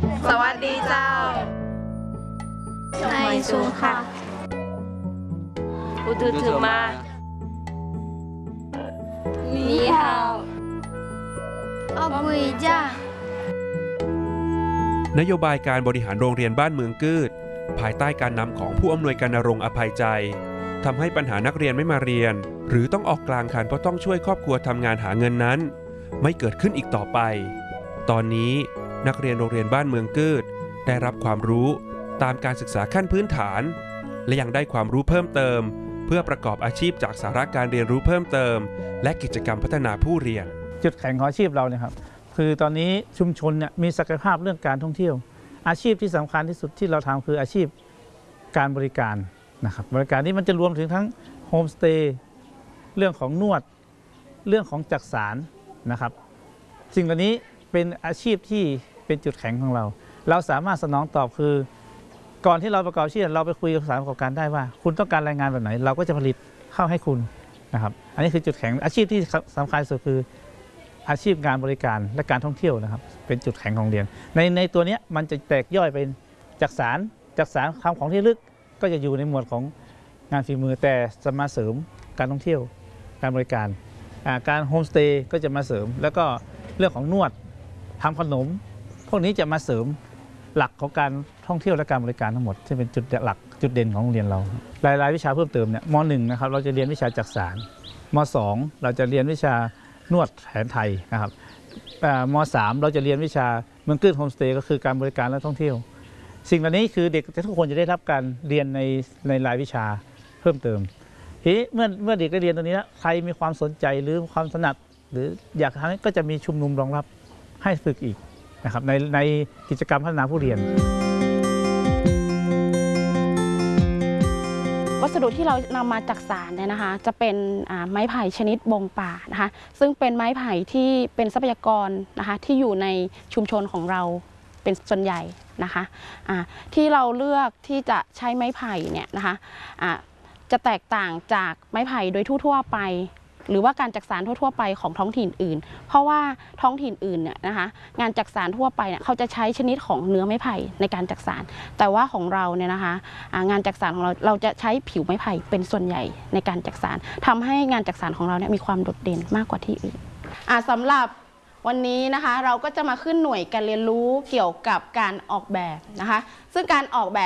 สวัสดีเจ้าในสูงค่ะอุตุถือมานี่ฮาวอบบุยจ้านโยบายการบริหารโรงเรียนบ้านเมืองกืดภายใต้การนำของผู้อำนวยการณรงค์อภัยใจทำให้ปัญหานักเรียนไม่มาเรียนหรือต้องออกกลางคันเพราะต้องช่วยครอบครัวทำงานหาเงินนั้นไม่เกิดขึ้นอีกต่อไปตอนนี้นักเรียนโรงเรียนบ้านเมืองกืดได้รับความรู้ตามการศึกษาขั้นพื้นฐานและยังได้ความรู้เพิ่มเติมเพื่อประกอบอาชีพจากสาระการเรียนรู้เพิ่มเติมและกิจกรรมพัฒนาผู้เรียนจุดแข็งของอาชีพเราเนี่ยครับคือตอนนี้ชุมชนเนี่ยมีศักยภาพเรื่องการท่องเที่ยวอาชีพที่สำคัญที่สุดที่เราทำคืออาชีพการบริการนะครับบริการนี้มันจะรวมถึงทั้งโฮมสเตย์เรื่องของนวดเรื่องของจักสานนะครับสิ่งเหล่านี้เป็นอาชีพที่เป็นจุดแข็งของเราเราสามารถสนองตอบคือก่อนที่เราประกอบอาชีพเราไปคุยกับสถานประกอบการได้ว่าคุณต้องการรายงานแบบไหนเราก็จะผลิตเข้าให้คุณนะครับอันนี้คือจุดแข็งอาชีพที่สำคัญสุดคืออาชีพงานบริการและการท่องเที่ยวนะครับเป็นจุดแข็งของเรียนในตัวนี้มันจะแตกย่อยเป็นจักสานคำของที่ลึกก็จะอยู่ในหมวดของงานฝีมือแต่จะมาเสริมการท่องเที่ยวการบริการการโฮมสเตย์ก็จะมาเสริมแล้วก็เรื่องของนวดทำขนมพวกนี้จะมาเสริมหลักของการท่องเที่ยวและการบริการทั้งหมดที่เป็นจุดหลักจุดเด่นของโรงเรียนเรารายวิชาเพิ่มเติมเนี่ยม.1 นะครับเราจะเรียนวิชาจักสานม.2 เราจะเรียนวิชานวดแผนไทยนะครับม.3 เราจะเรียนวิชาเมืองกืดโฮมสเตย์ก็คือการบริการและท่องเที่ยวสิ่งเหล่านี้คือเด็กทุกคนจะได้รับการเรียนในรายวิชาเพิ่มเติมทีนี้เมื่อเด็กได้เรียนตรงนี้แล้วใครมีความสนใจหรือความถนัดหรืออยากทำก็จะมีชุมนุมรองรับให้ฝึกอีกนะครับในกิจกรรมพัฒนาผู้เรียนวัสดุที่เรานำมาจักสานเนี่ยนะคะจะเป็นไม้ไผ่ชนิดบงป่านะคะซึ่งเป็นไม้ไผ่ที่เป็นทรัพยากรนะคะที่อยู่ในชุมชนของเราเป็นส่วนใหญ่นะคะที่เราเลือกที่จะใช้ไม้ไผ่เนี่ยนะคะจะแตกต่างจากไม้ไผ่โดยทั่วๆไปหรือว่าการจักสานทั่วๆไปของท้องถิ่นอื่นเพราะว่าท้องถิ่นอื่นเนี่ยนะคะงานจักสานทั่วไปเนี่ยเขาจะใช้ชนิดของเนื้อไม้ไผ่ในการจักสานแต่ว่าของเราเนี่ยนะคะงานจักสานของเราจะใช้ผิวไม้ไผ่เป็นส่วนใหญ่ในการจักสานทำให้งานจักสานของเราเนี่ยมีความโดดเด่นมากกว่าที่อื่นสำหรับวันนี้นะคะเราก็จะมาขึ้นหน่วยการเรียนรู้เกี่ยวกับการออกแบบนะคะซึ่งการออกแบบ